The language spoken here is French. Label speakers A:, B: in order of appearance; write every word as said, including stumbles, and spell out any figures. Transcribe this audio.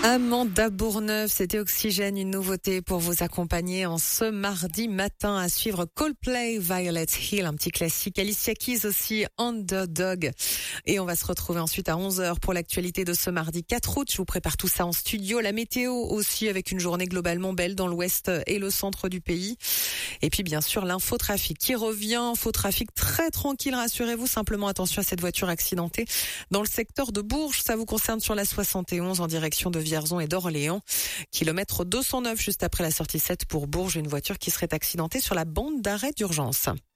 A: Amanda Bourneuf, c'était Oxygène, une nouveauté pour vous accompagner en ce mardi matin. À suivre Coldplay, Violet Hill, un petit classique. Alicia Keys aussi, Underdog. Et on va se retrouver ensuite à onze heures pour l'actualité de ce mardi quatre août. Je vous prépare tout ça en studio. La météo aussi avec une journée globalement belle dans l'ouest et le centre du pays. Et puis bien sûr l'infotrafic qui revient. Infotrafic très tranquille, rassurez-vous. Simplement attention à cette voiture accidentée dans le secteur de Bourges. Ça vous concerne sur la soixante et onze en direction de Vierzon et d'Orléans. Kilomètre deux cent neuf juste après la sortie sept pour Bourges. Une voiture qui serait accidentée sur la bande d'arrêt d'urgence.